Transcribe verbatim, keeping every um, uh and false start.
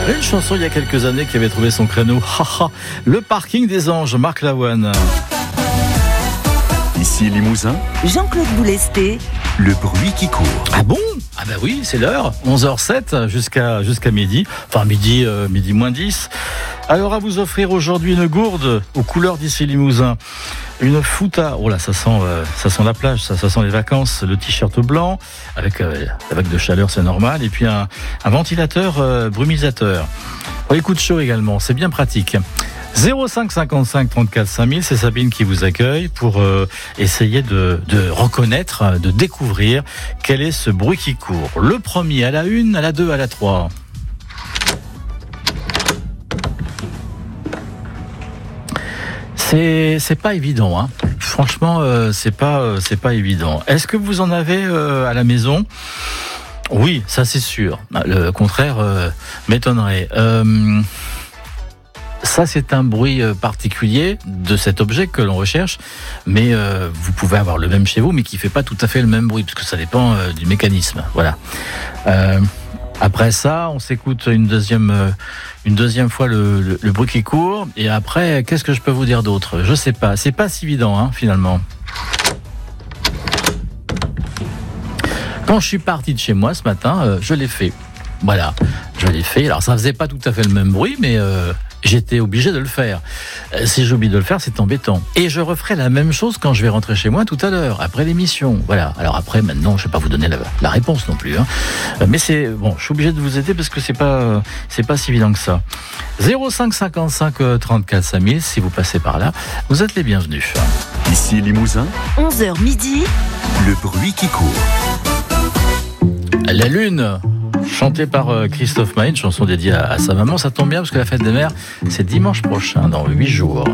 Une chanson il y a quelques années qui avait trouvé son créneau. Le parking des anges, Marc Lavoine. Ici Limousin, Jean-Claude Boulesté. le bruit qui court. Ah bon? Ah bah oui, c'est l'heure. onze heures sept jusqu'à, jusqu'à midi. Enfin midi, euh, midi moins dix. Alors à vous offrir aujourd'hui une gourde aux couleurs d'ici Limousin. Une fouta, oh là ça sent, euh, ça sent la plage, ça, ça sent les vacances, le t-shirt blanc, avec euh, la vague de chaleur c'est normal, et puis un, un ventilateur euh, brumisateur. Pour les coups de chaud également, c'est bien pratique. zéro cinq cinquante-cinq trente-quatre cinq mille, c'est Sabine qui vous accueille pour euh, essayer de, de reconnaître, de découvrir quel est ce bruit qui court. Le premier à la une, à la deux, à la trois. C'est, c'est pas évident, hein. Franchement, euh, c'est pas, euh, c'est pas évident. Est-ce que vous en avez euh, à la maison ? Oui, ça c'est sûr. Le contraire euh, m'étonnerait. Euh, ça, c'est un bruit particulier de cet objet que l'on recherche, mais euh, vous pouvez avoir le même chez vous, mais qui fait pas tout à fait le même bruit, parce que ça dépend euh, du mécanisme. Voilà. Euh, Après ça, on s'écoute une deuxième, euh, une deuxième fois le, le, le bruit qui court. Et après, qu'est-ce que je peux vous dire d'autre ? Je sais pas. C'est pas si évident, hein, finalement. Quand je suis parti de chez moi ce matin, euh, je l'ai fait. Voilà, je l'ai fait. Alors, ça faisait pas tout à fait le même bruit, mais euh, j'étais obligé de le faire. Euh, si j'oublie de le faire, c'est embêtant. Et je referai la même chose quand je vais rentrer chez moi tout à l'heure, après l'émission. Voilà. Alors après, maintenant, je vais pas vous donner la, la réponse non plus, hein. Euh, mais c'est bon. Je suis obligé de vous aider parce que c'est pas, euh, c'est pas si évident que ça. zéro cinq cinquante-cinq trente-quatre cinq mille. Si vous passez par là, vous êtes les bienvenus. Ici Limousin, onze heures midi. le bruit qui court. La Lune, chantée par Christophe Maé, une chanson dédiée à, à sa maman. Ça tombe bien parce que la fête des mères, c'est dimanche prochain, dans huit jours.